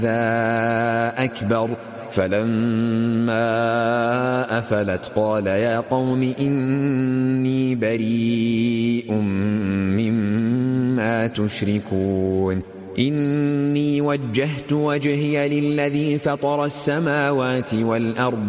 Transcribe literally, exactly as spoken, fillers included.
أكبر. فلما أفلت قال يا قوم إني بريء مما تشركون إني وجهت وجهي للذي فطر السماوات والأرض